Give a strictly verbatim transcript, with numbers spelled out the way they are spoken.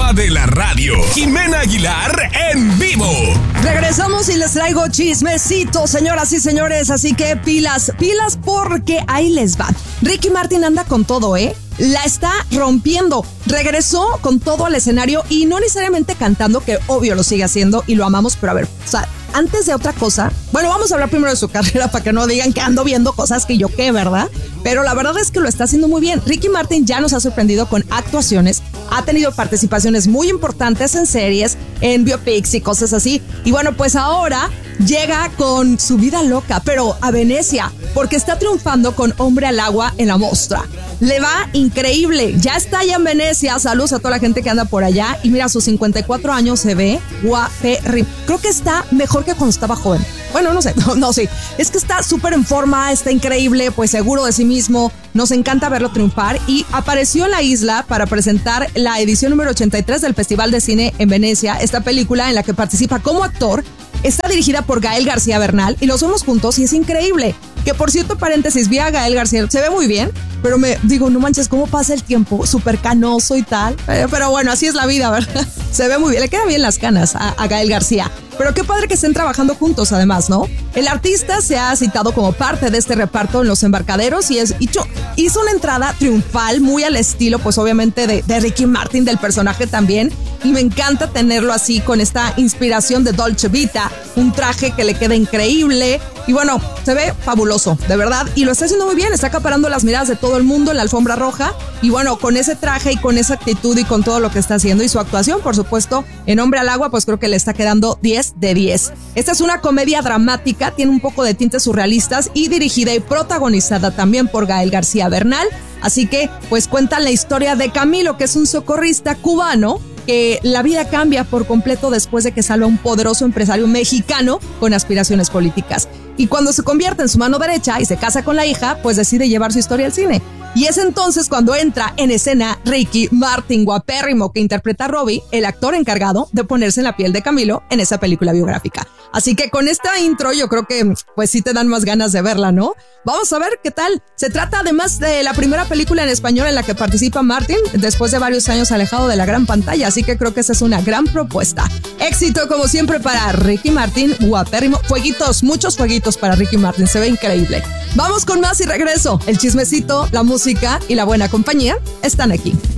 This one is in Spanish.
dama de la radio, Jimena Aguilar en vivo. Regresamos y les traigo chismecito, señoras y señores, así que pilas, pilas porque ahí les va. Ricky Martin anda con todo, ¿eh? La está rompiendo. Regresó con todo al escenario y no necesariamente cantando, que obvio lo sigue haciendo y lo amamos, pero a ver, o sea, antes de otra cosa, bueno, vamos a hablar primero de su carrera para que no digan que ando viendo cosas que yo qué, ¿verdad? Pero la verdad es que lo está haciendo muy bien. Ricky Martin ya nos ha sorprendido con actuaciones, ha tenido participaciones muy importantes en series, en biopics y cosas así. Y bueno, pues ahora llega con su vida loca, pero a Venecia, porque está triunfando con Hombre al Agua en la Mostra. Le va increíble, ya está allá en Venecia. Saludos a toda la gente que anda por allá. Y mira, a sus cincuenta y cuatro años se ve guapérrimo. Creo que está mejor que cuando estaba joven. Bueno, no sé, no, no sí. Es que está súper en forma, está increíble, pues seguro de sí mismo. Nos encanta verlo triunfar y apareció en la isla para presentar la edición número ochenta y tres del Festival de Cine en Venecia. Esta película en la que participa como actor está dirigida por Gael García Bernal y los vemos juntos y es increíble. Que por cierto, paréntesis, vi a Gael García, se ve muy bien, pero me digo, no manches, cómo pasa el tiempo, súper canoso y tal. Pero, pero bueno, así es la vida, ¿verdad? Se ve muy bien, le quedan bien las canas a, a Gael García. Pero qué padre que estén trabajando juntos además, ¿no? El artista se ha citado como parte de este reparto en Los Embarcaderos y es, hizo, hizo una entrada triunfal muy al estilo, pues obviamente de, de Ricky Martin, del personaje también. Y me encanta tenerlo así con esta inspiración de Dolce Vita, un traje que le queda increíble y bueno, se ve fabuloso, de verdad, y lo está haciendo muy bien, está acaparando las miradas de todo el mundo en la alfombra roja y bueno, con ese traje y con esa actitud y con todo lo que está haciendo y su actuación, por supuesto, en Hombre al Agua, pues creo que le está quedando diez de diez. Esta es una comedia dramática, tiene un poco de tintes surrealistas y dirigida y protagonizada también por Gael García Bernal, así que pues cuenta la historia de Camilo, que es un socorrista cubano que la vida cambia por completo después de que salva a un poderoso empresario mexicano con aspiraciones políticas. Y cuando se convierte en su mano derecha y se casa con la hija, pues decide llevar su historia al cine. Y es entonces cuando entra en escena Ricky Martin, guapérrimo, que interpreta a Robbie, el actor encargado de ponerse en la piel de Camilo en esa película biográfica. Así que con esta intro yo creo que pues sí te dan más ganas de verla, ¿no? Vamos a ver qué tal. Se trata además de la primera película en español en la que participa Martin después de varios años alejado de la gran pantalla, así que creo que esa es una gran propuesta. Éxito como siempre para Ricky Martin, guapérrimo. Fueguitos, muchos fueguitos para Ricky Martin, se ve increíble. Vamos con más y regreso. El chismecito, la música y la buena compañía están aquí.